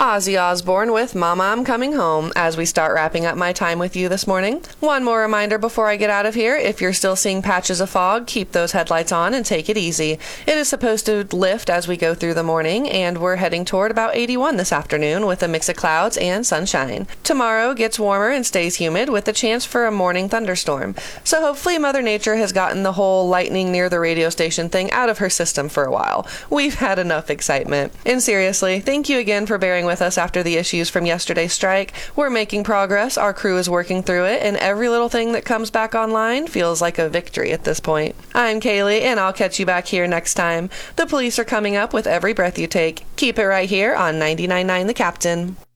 Ozzy Osbourne with Mama, I'm Coming Home as we start wrapping up my time with you this morning. One more reminder before I get out of here, if you're still seeing patches of fog, keep those headlights on and take it easy. It is supposed to lift as we go through the morning, and we're heading toward about 81 this afternoon with a mix of clouds and sunshine. Tomorrow gets warmer and stays humid with the chance for a morning thunderstorm. So hopefully Mother Nature has gotten the whole lightning near the radio station thing out of her system for a while. We've had enough excitement. And seriously, thank you again for bearing with us after the issues from yesterday's strike. We're making progress, our crew is working through it, and every little thing that comes back online feels like a victory at this point. I'm Kaylee, and I'll catch you back here next time. The police are coming up with every breath you take. Keep it right here on 99.9 The Captain.